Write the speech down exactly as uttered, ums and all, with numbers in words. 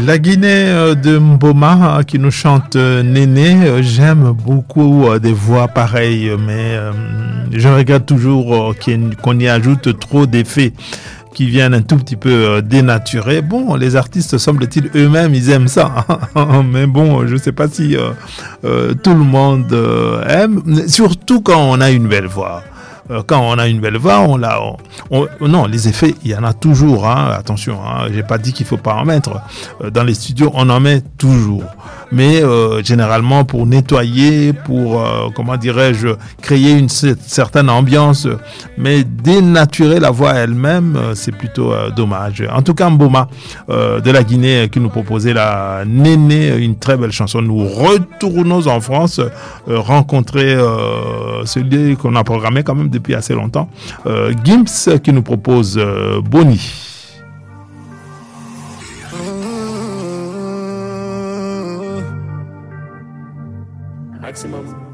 La Guinée euh, de Mboma euh, qui nous chante euh, Néné. Euh, j'aime beaucoup euh, des voix pareilles, mais euh, je regrette toujours euh, qu'il- qu'on y ajoute trop d'effets qui viennent un tout petit peu euh, dénaturer. Bon, les artistes, semble-t-il, eux-mêmes, ils aiment ça. Mais bon, je ne sais pas si euh, euh, tout le monde euh, aime, surtout quand on a une belle voix. Euh, quand on a une belle voix, on l'a. On, on- non, les effets, il y en a toujours. Hein, attention, hein, j'ai pas dit qu'il faut pas en mettre. Euh, dans les studios, on en met toujours. Mais euh, généralement pour nettoyer, pour euh, comment dirais-je, créer une cer- certaine ambiance, mais dénaturer la voix elle-même, euh, c'est plutôt euh, dommage. En tout cas, Mboma euh, de la Guinée euh, qui nous proposait la Néné, une très belle chanson. Nous retournons en France, euh, rencontrer euh, celui qu'on a programmé quand même depuis assez longtemps, euh, Gims qui nous propose euh, Bonnie. Maximum